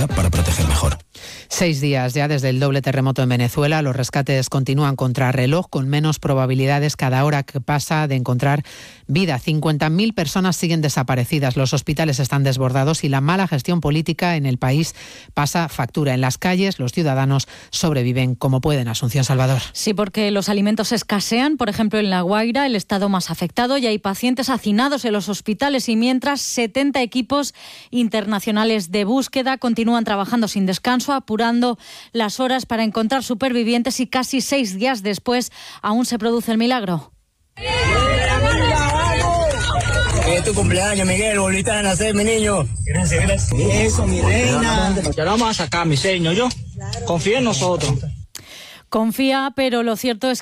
tecnología para proteger mejor. 6 días ya desde el doble terremoto en Venezuela. Los rescates continúan contra reloj, con menos probabilidades cada hora que pasa de encontrar vida. 50.000 personas siguen desaparecidas. Los hospitales están desbordados y la mala gestión política en el país pasa factura. En las calles los ciudadanos sobreviven como pueden. Asunción Salvador. Sí, porque los alimentos escasean. Por ejemplo, en La Guaira, el estado más afectado, y hay pacientes hacinados en los hospitales, y mientras 70 equipos internacionales de búsqueda continúan trabajando sin descanso, apurando las horas para encontrar supervivientes, y casi 6 días después aún se produce el milagro. Es tu cumpleaños, Miguel, volviste a nacer, mi niño. Gracias. Eso, mi reina. Ya lo vamos a sacar, mi señor, yo. Confía en nosotros. Confía, pero lo cierto es